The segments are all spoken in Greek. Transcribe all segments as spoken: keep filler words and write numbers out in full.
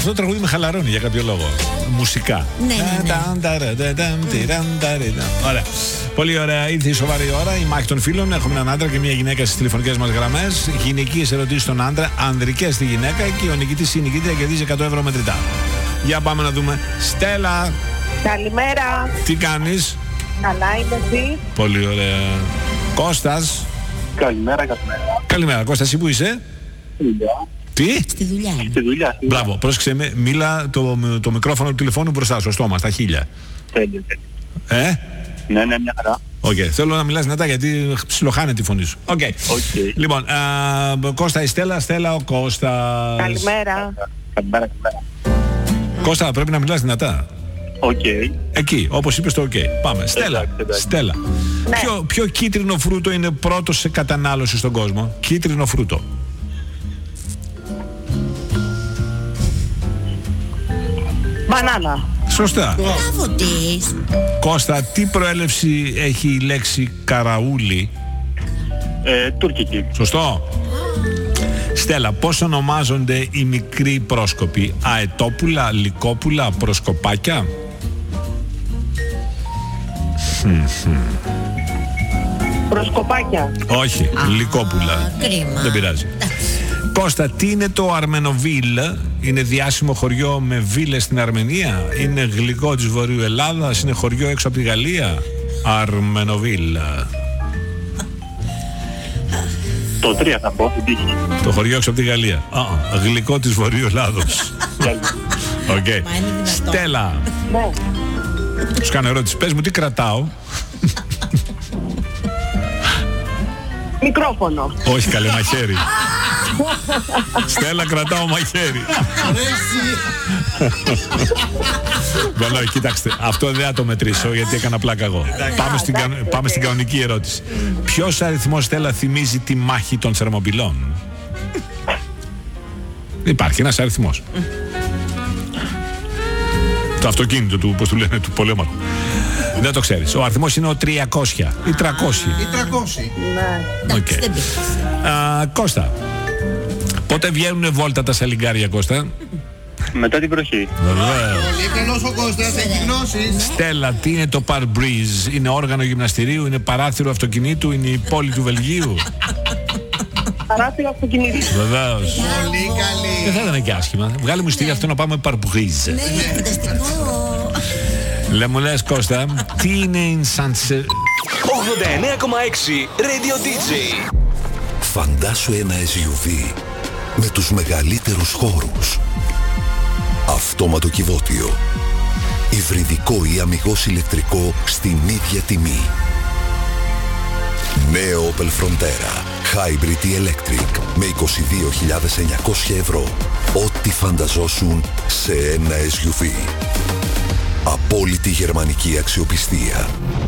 αυτό το τραγούδι με χαλαρώνει για κάποιο λόγο. Μουσικά. Ναι, ναι, ναι. Ωραία. Πολύ ωραία. Ήρθε η σοβαρή ώρα. Η μάχη των φίλων. Έχουμε έναν άντρα και μια γυναίκα στις τηλεφωνικές μας γραμμές. Γυναικείες ερωτήσεις στον άντρα, ανδρικές στη γυναίκα και ο νικητής ή η νικήτρια κερδίζει εκατό ευρώ μετρητά. Για πάμε να δούμε. Στέλλα. Καλημέρα. Τι κάνεις? Καλά, είμαι εσύ? Πολύ ωραία. Κώστας. Καλημέρα, καλημέρα. Καλημέρα. Κώστα, εσύ που είσαι? Δουλειά. Τι? Στη δουλειά. Στη δουλειά. Μπράβο, πρόσεξε με, μίλα το, το μικρόφωνο του τηλεφώνου μπροστά στο στόμα, στα χείλια. Τέλειο, τέλειο. Ε? Ναι, ναι, μια χαρά. Οκ, okay. Θέλω να μιλάς δυνατά γιατί ψιλοχάνε τη φωνή σου. Οκ. Okay. Okay. Λοιπόν, α, Κώστα η Στέλλα, Στέλλα ο Κώστας. Καλημέρα. Καλημέρα, καλημέρα. Κώστα, πρέπει να μιλάς δυνατά. Οκ. Okay. Εκεί, όπως είπες το οκ. Okay. Πάμε. Στέλλα. Εντάξει, εντάξει. Στέλλα. Ναι. Ποιο, ποιο κίτρινο φρούτο είναι πρώτο σε κατανάλωση στον κόσμο? Κίτρινο φρούτο. Μπανάνα. Σωστά. Μπράβο της. Κώστα, τι προέλευση έχει η λέξη καραούλι? Ε, τουρκική. Σωστό. Στέλλα, πώς ονομάζονται οι μικροί πρόσκοποι? Αετόπουλα, λυκόπουλα, προσκοπάκια? Προσκοπάκια. Όχι, λυκόπουλα. Κρίμα. Δεν πειράζει. Κώστα, τι είναι το Αρμενοβίλ? Είναι διάσημο χωριό με βίλες στην Αρμενία? Είναι γλυκό της Βορείου Ελλάδας? Είναι χωριό έξω από τη Γαλλία? Αρμενοβίλ. Το τρία θα πω, την τύχη. Το χωριό έξω από τη Γαλλία. Α, γλυκό της Βορείου Ελλάδος. Οκ. Μα είναι δυνατόν. Στέλλα, Ναι. σου κάνω ερώτηση. Πες μου τι κρατάω. Μικρόφωνο. Όχι, καλέ, μαχαίρι. Στέλλα, κρατάω μαχαίρι. Βαλό, κοιτάξτε, αυτό δεν θα το μετρήσω γιατί έκανα πλάκα εγώ. Πάμε στην, κα- πάμε στην κανονική ερώτηση. Ποιος αριθμός, Στέλλα, θυμίζει τη μάχη των Θερμοπυλών? Υπάρχει ένας αριθμός. Το αυτοκίνητο του, πώς του λένε, του πολέμου. Δεν το ξέρεις. Ο αριθμός είναι ο τριακόσια ή τριακόσια. Ή τριακόσια. Ναι. Εντάξει, Οκ. δεν πειράζει. Α, Κώστα, πότε βγαίνουν βόλτα τα σαλιγκάρια, Κώστα? Μετά την βροχή. Βεβαίως. Πολύ καλός ο Κώστας, έχει γνώσεις. Στέλλα, τι είναι το Parbriz? Είναι όργανο γυμναστηρίου? Είναι παράθυρο αυτοκινήτου? Είναι η πόλη του Βελγίου? Παράθυρο αυτοκινήτου. Βεβαίως. Πολύ καλή. Δεν θα ήταν και άσχημα. Βγάλε μου εισιτήριο αυτό να πάμε Parbriz. Ναι, φανταστικό. Λε μου λες, Κώστα, τι είναι η Σαντσε... ογδόντα εννέα κόμμα έξι Radio ντι τζέι. Φαντάσου ένα ες γιου βι με τους μεγαλύτερους χώρους. Αυτόματο κυβότιο. Υβριδικό ή αμιγώς ηλεκτρικό στην ίδια τιμή. Νέο Opel Frontera Hybrid ή Electric με είκοσι δύο χιλιάδες εννιακόσια ευρώ. Ό,τι φανταζόσουν σε ένα ες γιου βι. Απόλυτη γερμανική αξιοπιστία.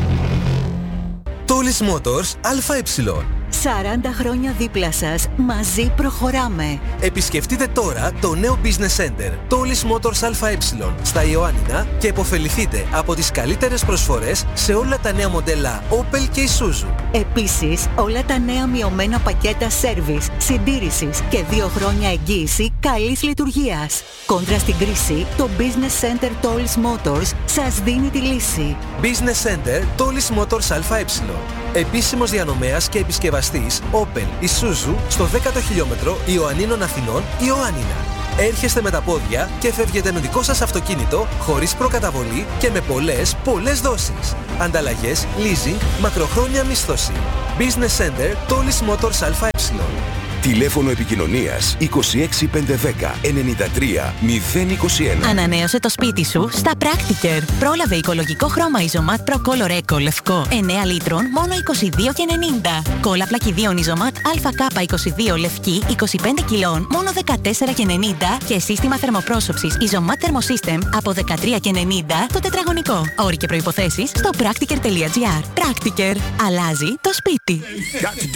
Tools Motors ΑΕ. σαράντα χρόνια δίπλα σας. Μαζί προχωράμε. Επισκεφτείτε τώρα το νέο Business Center Tools Motors ΑΕ στα Ιωάννινα και επωφεληθείτε από τις καλύτερες προσφορές σε όλα τα νέα μοντέλα Opel και Isuzu. Επίσης, όλα τα νέα μειωμένα πακέτα service, συντήρησης και δύο χρόνια εγγύηση καλής λειτουργίας. Κόντρα στην κρίση, το Business Center Tools Motors σας δίνει τη λύση. Business Center Tools Motors ΑΕ. Επίσημος διανομέας και επισκευαστής Opel Isuzu στο δέκατο χιλιόμετρο Ιωαννίνων Αθηνών Ιωάννινα. Έρχεστε με τα πόδια και φεύγετε με δικό σας αυτοκίνητο χωρίς προκαταβολή και με πολλές, πολλές δόσεις. Ανταλλαγές, leasing, μακροχρόνια μίσθωση. Business Center Tools Motors ΑΕ. Τηλέφωνο επικοινωνίας είκοσι έξι πεντακόσια δέκα ενενήντα τρία μηδέν είκοσι ένα. Ανανέωσε το σπίτι σου στα Practiker. Πρόλαβε οικολογικό χρώμα Isomat Pro Color Eco λευκό εννέα λίτρων μόνο είκοσι δύο και ενενήντα. Κόλλα πλακιδίων Isomat έι κέι είκοσι δύο λευκή είκοσι πέντε κιλών μόνο δεκατέσσερα και ενενήντα και σύστημα θερμοπρόσωψης Isomat Thermosystem από δεκατρία και ενενήντα το τετραγωνικό. Όροι και προϋποθέσεις στο practiker τελεία gr. Practiker. Αλλάζει το σπίτι.